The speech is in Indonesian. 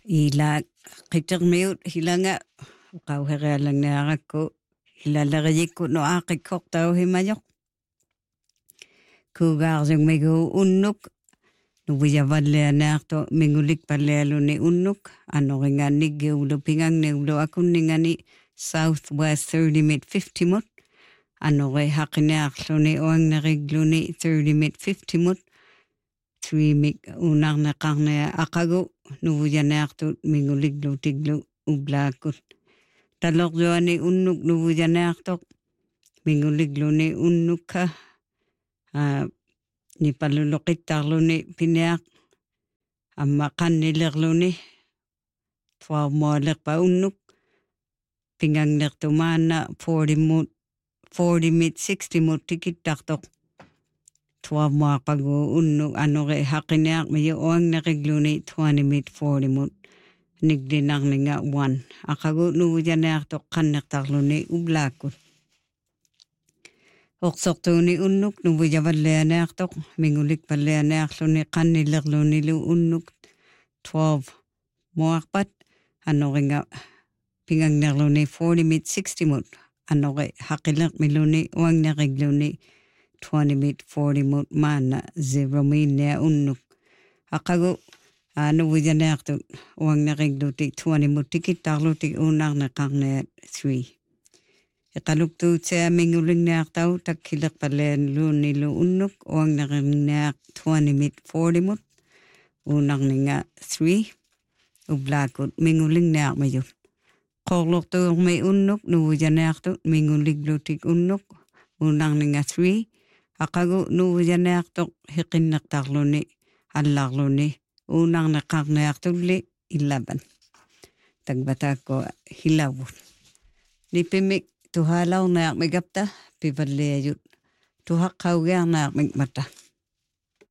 ila qitermiut hilanga qauherealangngarakku hilaleriikku no aaqikkor himajoq kugaarjungmigu unnuk nuvijavalleanaarto mingulik pallealuni unnuk anoringaaniggiulu pingangnigulu akunningani Southwest 30 mid 50 mut anore haqinaarluni uangnerigluni 30 mid 50 mut 3 mik unarneqarnea aqagu nuvujanaartut minguliglu tiglu ublaakut talorjuani unnuk nuvujanaartoq minguligluni unnukka nipaluluqittarluni piniaq amma qannilerluni tuarmualerpa unnuk pingangnertumaana 40 mid 60 mut tikittartoq tuarmuarpagu unnuk anore haqiniaq miyu uangnerigluni 20 mid 40 mut nigdinarninga 1 aqagu nuvujanaartoq qannertarluni ublaakut Oqsortuuni unnuk nuvujavalleanaartoq mingulik palleanaarluni qannilerlunilu unnuk 12 muarpat anoringa pingangnerluni 40 mid 60 mut anore haqilermiluni uangnerigluni 20 mid 40 mut maana 0 minnea unnuk aqagu nuvujanaartut uangnerigluti 20 mut tikittarlutik uunarneqarneat 3 Iqaluktuutia mingulingnaartau takkilerpalleanluunilu unnuk uangnerinnaaq 20 mid 40 mut uunarninga 3 ublaakut mingulingnaaqmajut qorlortuurmi unnuk nuvujanaartut minguliglutik unnuk uunarninga 3 aqagu nuvujanaartoq hiqinnertarluni allarluni uunarneqarneartulli 11 takbataakko hilavut nipimik tuhaalaurnaaq migapta pivalliajut tuhaqqaugiarnaaq mikmata